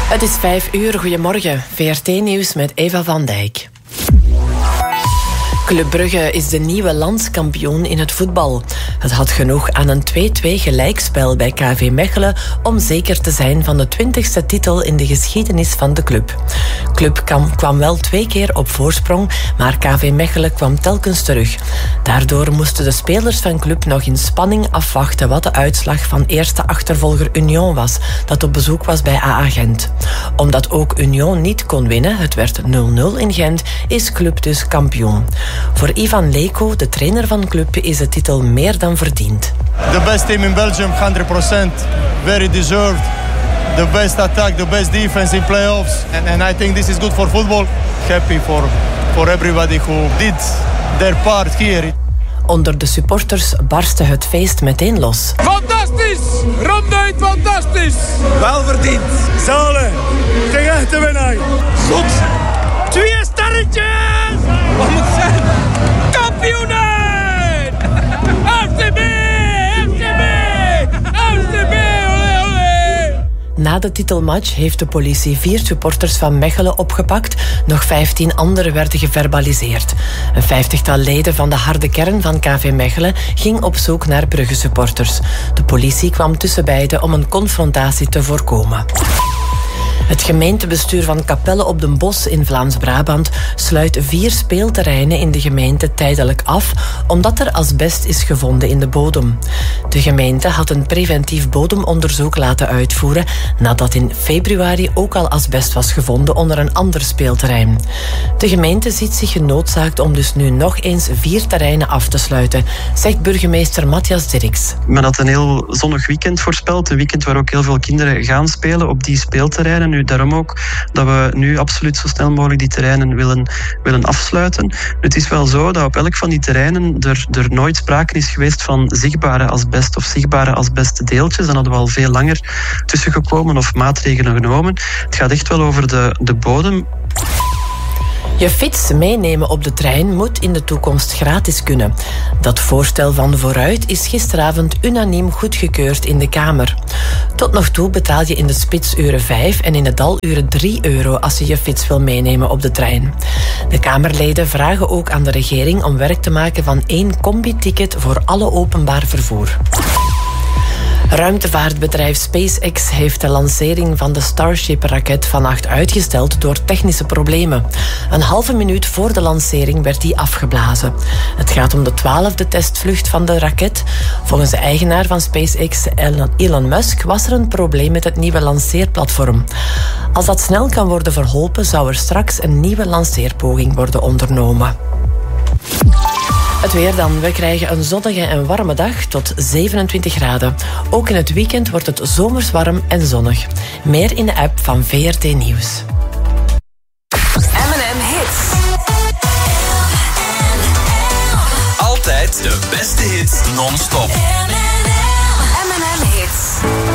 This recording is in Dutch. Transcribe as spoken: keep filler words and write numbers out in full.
Het is vijf uur, goedemorgen. V R T-nieuws met Eva van Dijk. Club Brugge is de nieuwe landskampioen in het voetbal. Het had genoeg aan een twee-twee gelijkspel bij K V Mechelen om zeker te zijn van de twintigste titel in de geschiedenis van de club. Club kwam, kwam wel twee keer op voorsprong, maar K V Mechelen kwam telkens terug. Daardoor moesten de spelers van Club nog in spanning afwachten wat de uitslag van eerste achtervolger Union was, dat op bezoek was bij A A Gent. Omdat ook Union niet kon winnen, het werd nul nul in Gent, is Club dus kampioen. Voor Ivan Leko, de trainer van Club, is de titel meer dan verdiend. The best team in Belgium, one hundred percent. Very deserved. The best attack, the best defense in playoffs. And, and I think this is good for football. Happy for, for everybody who did their part here. Onder de supporters barstte het feest meteen los. Fantastisch! Ronduit fantastisch! Wel verdiend. Zalen. Tegen echte winnaar. Goed! Twee sterretjes! Wat moet het zijn? Kampioenen! F C B! F C B! F C B! Olé, olé! Na de titelmatch heeft de politie vier supporters van Mechelen opgepakt. Nog vijftien anderen werden geverbaliseerd. Een vijftigtal leden van de harde kern van K V Mechelen ging op zoek naar Brugge supporters. De politie kwam tussen beiden om een confrontatie te voorkomen. Het gemeentebestuur van Capelle op den Bosch in Vlaams-Brabant sluit vier speelterreinen in de gemeente tijdelijk af, omdat er asbest is gevonden in de bodem. De gemeente had een preventief bodemonderzoek laten uitvoeren nadat in februari ook al asbest was gevonden onder een ander speelterrein. De gemeente ziet zich genoodzaakt om dus nu nog eens vier terreinen af te sluiten, zegt burgemeester Matthias Dirks. Men had een heel zonnig weekend voorspeld, een weekend waar ook heel veel kinderen gaan spelen op die speelterreinen. Nu, daarom ook dat we nu absoluut zo snel mogelijk die terreinen willen, willen afsluiten. Het is wel zo dat op elk van die terreinen er, er nooit sprake is geweest van zichtbare asbest of zichtbare asbestdeeltjes. Dan hadden we al veel langer tussengekomen of maatregelen genomen. Het gaat echt wel over de, de bodem. Je fiets meenemen op de trein moet in de toekomst gratis kunnen. Dat voorstel van Vooruit is gisteravond unaniem goedgekeurd in de Kamer. Tot nog toe betaal je in de spitsuren vijf en in de daluren drie euro als je je fiets wil meenemen op de trein. De Kamerleden vragen ook aan de regering om werk te maken van één combi-ticket voor alle openbaar vervoer. Ruimtevaartbedrijf SpaceX heeft de lancering van de Starship-raket vannacht uitgesteld door technische problemen. Een halve minuut voor de lancering werd die afgeblazen. Het gaat om de twaalfde testvlucht van de raket. Volgens de eigenaar van SpaceX, Elon Musk, was er een probleem met het nieuwe lanceerplatform. Als dat snel kan worden verholpen, zou er straks een nieuwe lanceerpoging worden ondernomen. Het weer dan. We krijgen een zonnige en warme dag tot zevenentwintig graden. Ook in het weekend wordt het zomers warm en zonnig. Meer in de app van V R T Nieuws. M en M Hits. Altijd de beste hits non-stop. M en M Hits.